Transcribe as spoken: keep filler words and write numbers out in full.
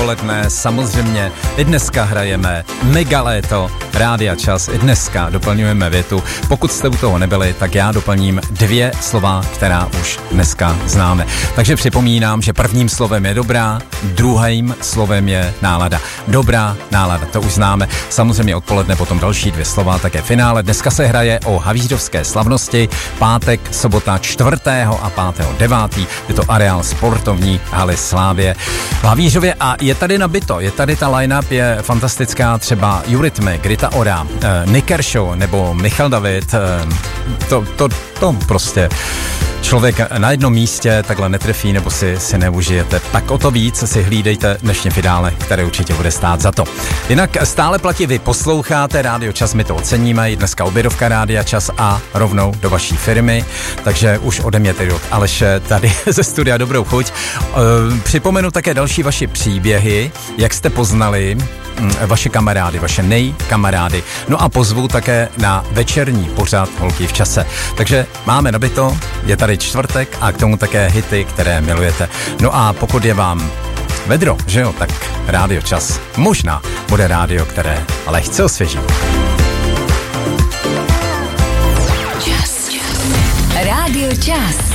Poledne, samozřejmě i dneska hrajeme Mega léto Rádia Čas. I dneska doplňujeme větu. Pokud jste u toho nebyli, tak já doplním dvě slova, která už dneska známe. Takže připomínám, že prvním slovem je dobrá, druhým slovem je nálada. Dobrá nálada, to už známe. Samozřejmě odpoledne potom další dvě slova, také finále. Dneska se hraje o havířovské slavnosti. Pátek, sobota čtvrtého a pátého devátého Je to areál sportovní haly Slávie v Havířově a je tady nabito, je tady ta line-up, je fantastická, třeba Eurythmy, Rita Ora, eh, Nick Kershaw nebo Michal David, eh, to, to, to prostě člověk na jednom místě takhle netrefí nebo si, si neužijete. Tak o to víc si hlídejte dnešně finále, které určitě bude stát za to. Jinak stále platí, vy posloucháte Rádio Čas, my to oceníme, i dneska obědovka Rádia Čas a rovnou do vaší firmy, takže už ode mě tedy od Aleše tady ze studia dobrou chuť. E, připomenu také další vaši příběhy, jak jste poznali vaše kamarády, vaše nejkamarády. No a pozvu také na večerní pořad Holky v čase. Takže máme nabito, je tady čtvrtek a k tomu také hity, které milujete. No a pokud je vám vedro, že jo, tak Rádio Čas možná bude rádio, které lehce osvěží. Čas. Rádio Čas.